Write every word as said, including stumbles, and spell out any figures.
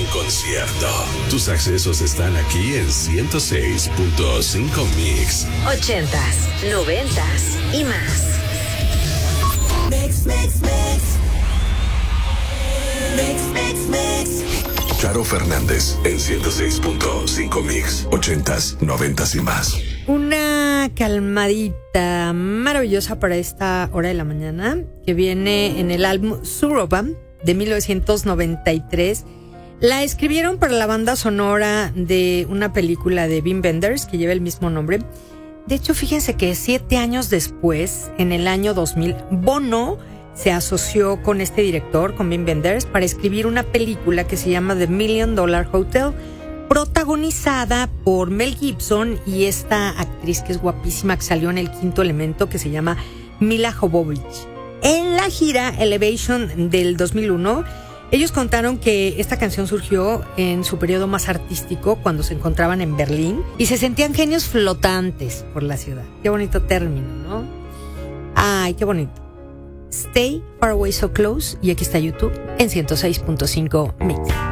concierto. Tus accesos están aquí en ciento seis punto cinco Mix. Ochentas, noventas y más. Mix, mix, mix. Mix, mix, mix. Charo Fernández en ciento seis punto cinco Mix. Ochentas, noventas y más. Una calmadita maravillosa para esta hora de la mañana, que viene en el álbum Suroban de mil novecientos noventa y tres. La escribieron para la banda sonora de una película de Wim Wenders que lleva el mismo nombre. De hecho, fíjense que siete años después, en el año dos mil, Bono se asoció con este director, con Wim Wenders, para escribir una película que se llama The Million Dollar Hotel, protagonizada por Mel Gibson y esta actriz que es guapísima, que salió en El Quinto Elemento, que se llama Mila Jovovich. En la gira Elevation del dos mil uno, ellos contaron que esta canción surgió en su periodo más artístico, cuando se encontraban en Berlín y se sentían genios flotantes por la ciudad. Qué bonito término, ¿no? Ay, qué bonito. Stay Far Away So Close, y aquí está YouTube en ciento seis punto cinco Mix.